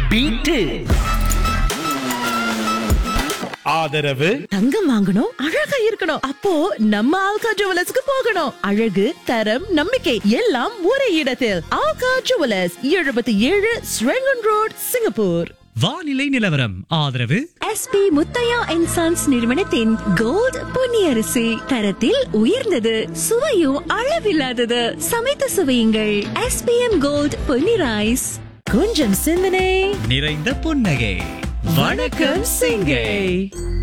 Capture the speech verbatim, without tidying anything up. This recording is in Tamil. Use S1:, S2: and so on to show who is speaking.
S1: பீட்டு.
S2: ஆதரவு
S3: தங்கம் வாங்கணும், அழகா இருக்கணும். அப்போ நம்ம ஆல்கா ஜுவல்லர்ஸ்க்கு போகணும். அழகு, தரம், நம்பிக்கை எல்லாம் ஒரே இடத்தில். ஆல்கா ஜுவல்லர்ஸ், எழுபத்தி ஏழு ஸ்ரெங்கன் ரோட், சிங்கப்பூர்.
S4: வானிலை நிலவரம் ஆதரவு
S5: எஸ்பி முத்தையா அண்ட் சன்ஸ் நிறுவனத்தின் கோல்ட் பொன்னியரிசி. தரத்தில் உயர்ந்தது, சுவையும் அளவில்லாதது. சமைத்து சுவையுங்கள். SPM gold Ponni rice.
S3: கொஞ்சம் சிந்தனை,
S4: நிறைந்த புன்னகை.
S3: வணக்கம் சிங்கை.